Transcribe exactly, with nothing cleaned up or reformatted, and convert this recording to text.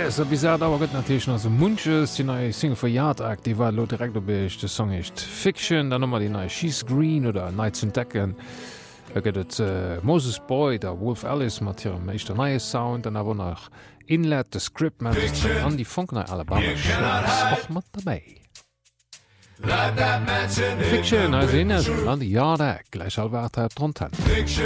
so bizarr awer gëtt natürlich noch so munches die neue Single for Yard Act, die war lo direkt op ich de Song ist Fiction, dann nommer die neue She's Green oder Nights in Decken. Da gëtt et äh, Moses Boy, der Wolf Alice mat hirem méichter neue Sound, dann awer nach Inlet the Scriptman an die Funkner Alabama och mat dabei. Fiction als in an die Yard Act gleich allwart tronten. Fiction